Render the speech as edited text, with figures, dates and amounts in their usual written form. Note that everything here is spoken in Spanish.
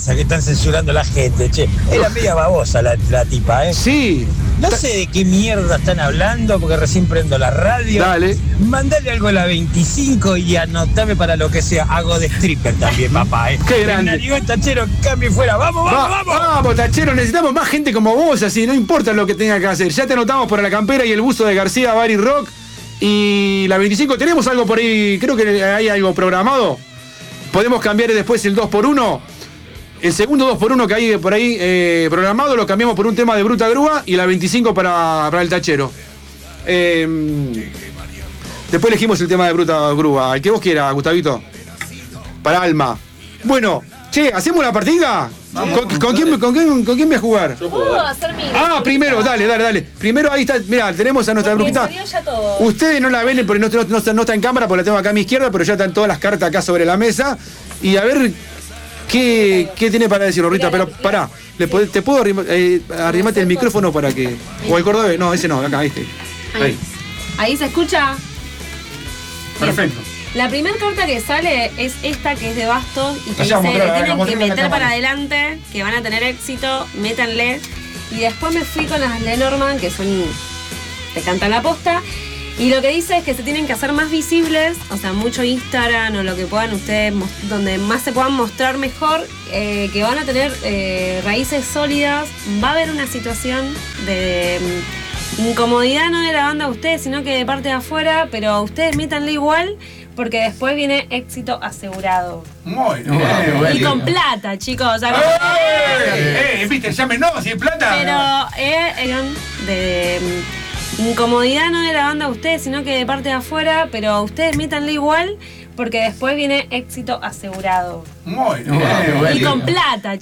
pasa? Que están censurando a la gente, che. Era media babosa la tipa, ¿eh? Sí. No sé de qué mierda están hablando, porque recién prendo la radio. Dale. Mandale algo a la 25 y anotame para lo que sea. Hago de stripper también, papá, ¿eh? Qué grande. Narigón, Tachero, cambie fuera. ¡Vamos! Vamos, Tachero, necesitamos más gente como vos, así, no importa lo que tenga que hacer. Ya te anotamos para la campera y el buzo de García Bari Rock. Y la 25, ¿tenemos algo por ahí? Creo que hay algo programado. ¿Podemos cambiar después el 2x1? El segundo 2x1 que hay por ahí programado lo cambiamos por un tema de Bruta Grúa y la 25 para el Tachero. Después elegimos el tema de Bruta Grúa. El que vos quieras, Gustavito. Para Alma. Bueno, che, ¿hacemos la partida? ¿Con quién voy a jugar? ¿Puedo hacer mi... Primero, dale. Primero ahí está, mirá, tenemos a nuestra brujita. Ustedes no la ven porque no está en cámara, porque la tengo acá a mi izquierda, pero ya están todas las cartas acá sobre la mesa. Y a ver qué tiene para decir, Rita. Pero pará, ¿te puedo arrimarte el micrófono para que... O el cordobés? No, ese no, acá, este. Ahí se escucha. Perfecto. La primera carta que sale es esta, que es de bastos, y que Allá, dice, mostrala, le tienen que mostrala, meter mostrala. para adelante, que van a tener éxito, métanle. Y después me fui con las Lenormand, que son, te cantan la posta, y lo que dice es que se tienen que hacer más visibles, o sea, mucho Instagram o lo que puedan ustedes, donde más se puedan mostrar mejor, que van a tener raíces sólidas. Va a haber una situación de incomodidad, no de la banda a ustedes, sino que de parte de afuera, pero ustedes métanle igual, porque después viene éxito asegurado. Muy bien. Y con plata, chicos. O sea, viste, llámenos, si es plata. pero de incomodidad no de la banda a ustedes, sino que de parte de afuera, pero ustedes métanle igual, porque después viene éxito asegurado. Muy bien. Y con plata,